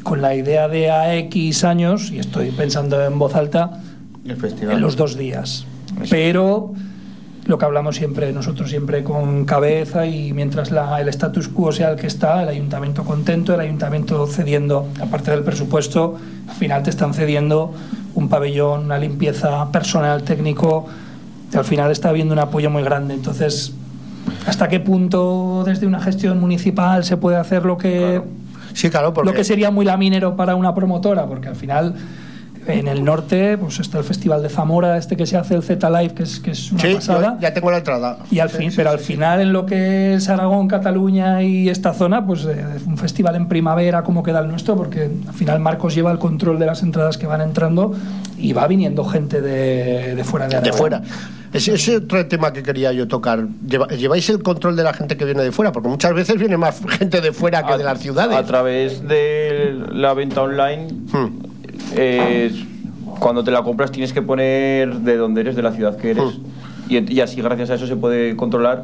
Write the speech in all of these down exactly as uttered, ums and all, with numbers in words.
con la idea de a X años, y estoy pensando en voz alta, el festival. en los dos días. Pero lo que hablamos siempre, nosotros siempre con cabeza, y mientras la, el status quo sea el que está, el ayuntamiento contento, el ayuntamiento cediendo, aparte del presupuesto, al final te están cediendo un pabellón, una limpieza personal, técnico, y al final está habiendo un apoyo muy grande. Entonces, ¿hasta qué punto desde una gestión municipal se puede hacer lo que, claro. Sí, claro, porque... lo que sería muy laminero para una promotora? Porque al final... En el norte pues está el Festival de Zamora, este que se hace, el Z Live, que es, que es una sí, pasada. Ya tengo la entrada. Y al fin, sí, pero sí, al sí. final, en lo que es Aragón, Cataluña y esta zona, pues eh, un festival en primavera como queda el nuestro, porque al final Marcos lleva el control de las entradas que van entrando y va viniendo gente de, de fuera de Aragón. De fuera. Ese es otro tema que quería yo tocar. Lleva, ¿Lleváis el control de la gente que viene de fuera? Porque muchas veces viene más gente de fuera que a, de las ciudades. A través de la venta online, hmm. eh, cuando te la compras tienes que poner de dónde eres, de la ciudad que eres. Hmm. Y, y así, gracias a eso, se puede controlar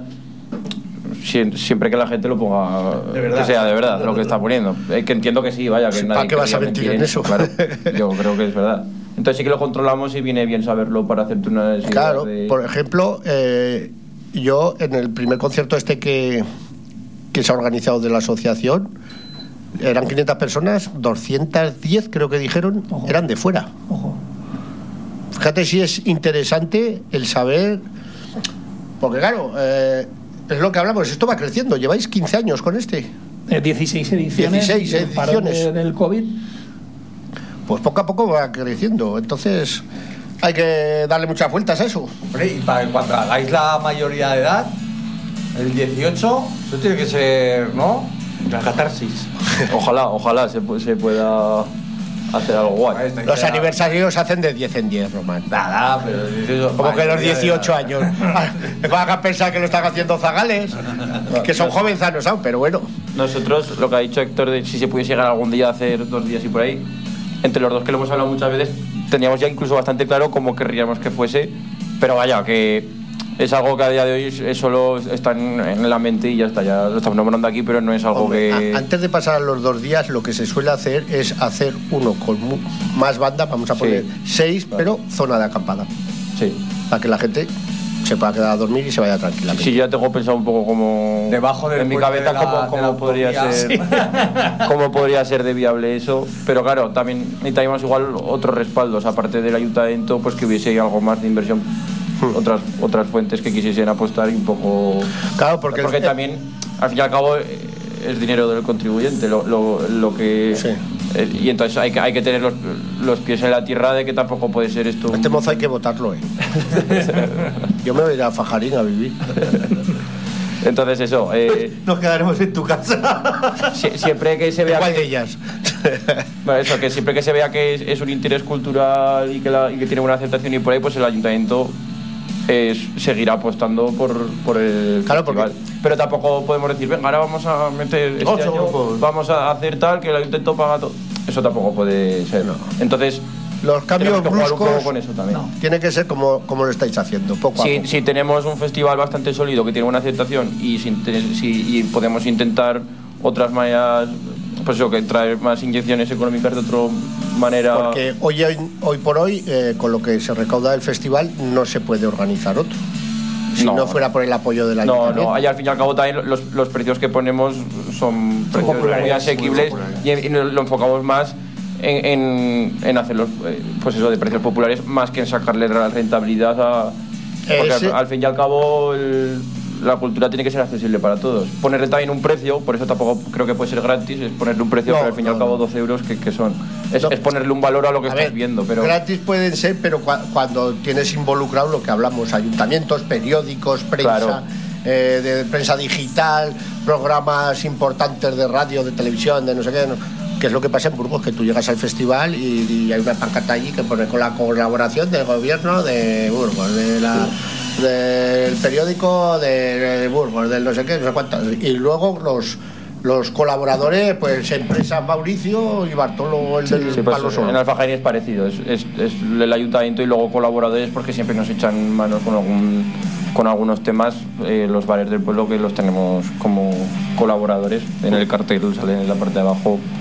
siempre que la gente lo ponga, de verdad, que sea de verdad lo que está poniendo. Eh, que entiendo que sí, vaya, que Sí, nadie ¿para qué vas a mentir en eso? Claro, yo creo que es verdad. Entonces sí que lo controlamos y viene bien saberlo para hacerte una idea. Claro, de... por ejemplo, eh, yo en el primer concierto este que, que se ha organizado de la asociación, eran quinientas personas, doscientas diez creo que dijeron, Ojo. eran de fuera. Ojo. Fíjate si es interesante el saber, porque claro, eh, es lo que hablamos, esto va creciendo, lleváis quince años con este. Eh, dieciséis ediciones. dieciséis ediciones. De, del COVID. Pues poco a poco va creciendo, entonces hay que darle muchas vueltas a eso. Hombre, y para cuando hagáis la mayoría de edad, el dieciocho, eso tiene que ser, ¿no? La catarsis. Ojalá, ojalá se, se pueda hacer algo guay. Los aniversarios se hacen de diez en diez, Román. Nada, pero dieciocho, como que los dieciocho años. Me van a pensar que lo están haciendo zagales, que son jovenzanos aún, pero bueno. Nosotros, lo que ha dicho Héctor, de si se pudiese llegar algún día a hacer dos días y por ahí, entre los dos que lo hemos hablado muchas veces, teníamos ya incluso bastante claro cómo querríamos que fuese, pero vaya, que es algo que a día de hoy es solo está en, en la mente y ya está, ya lo estamos nombrando aquí, pero no es algo Hombre, que... A, antes de pasar a los dos días, lo que se suele hacer es hacer uno con mu- más bandas, vamos a poner sí, seis, claro. pero zona de acampada. Sí. Para que la gente se pueda quedar a dormir y se vaya tranquilamente. Sí, ya tengo pensado un poco como... Debajo del en mi cabeza de la, cómo, cómo podría ser... Sí. Cómo podría ser de viable eso. Pero claro, también necesitaríamos igual otros respaldos, aparte del ayuntamiento, pues que hubiese algo más de inversión, hmm. otras otras fuentes que quisiesen apostar y un poco... Claro, porque... Porque el... también, al fin y al cabo, es dinero del contribuyente, lo, lo, lo que... Sí. Eh, y entonces hay que, hay que tener los, los pies en la tierra de que tampoco puede ser esto... Este mozo hay que votarlo, ¿eh? Yo me voy a ir a Fajarín a vivir. Entonces eso... Eh, Nos quedaremos en tu casa. si, siempre que se vea... ¿Cuál que, de ellas? Bueno, eso, que siempre que se vea que es, es un interés cultural y que, la, y que tiene buena aceptación y por ahí, pues el ayuntamiento... Eh, seguirá apostando por, por el claro, festival. Porque... Pero tampoco podemos decir, venga, ahora vamos a meter este Ocho año, grupos. vamos a hacer tal, que el ayuntamiento paga todo. Eso tampoco puede ser. No. Entonces, los cambios bruscos con eso también. No. Tiene que ser como, como lo estáis haciendo, poco a si, poco. Si tenemos un festival bastante sólido que tiene una aceptación y, sin tener, si, y podemos intentar otras maneras, pues eso, que traer más inyecciones económicas de otra manera. Porque hoy, hoy por hoy, eh, con lo que se recauda del festival, no se puede organizar otro. Si no, no fuera por el apoyo de la No, no, ahí al fin y al cabo también los, los precios que ponemos son precios muy asequibles muy y, y lo enfocamos más en, en, en hacerlos, pues eso, de precios populares, más que en sacarle rentabilidad a... Porque al, al fin y al cabo el, la cultura tiene que ser accesible para todos. Ponerle también un precio, por eso tampoco creo que puede ser gratis, es ponerle un precio, no, pero al fin y no, al cabo doce euros que, que son. Es, no. es ponerle un valor a lo que a estás ver, viendo. Pero gratis pueden ser, pero cu- cuando tienes involucrado lo que hablamos, ayuntamientos, periódicos, prensa, claro. eh, de prensa digital, programas importantes de radio, de televisión, de no sé qué, no, que es lo que pasa en Burgos, que tú llegas al festival y, y hay una pancarta allí que pone con la colaboración del gobierno de Burgos, de la... Sí. del periódico de Burgos, del no sé qué, no sé cuántas, y luego los los colaboradores, pues empresa Mauricio y Bartolo, el sí, del sí, pues, Palo Solo. En Alfajarín es parecido, es, es, es el ayuntamiento y luego colaboradores, porque siempre nos echan manos con algún con algunos temas, eh, los bares del pueblo que los tenemos como colaboradores. En el cartel sale en la parte de abajo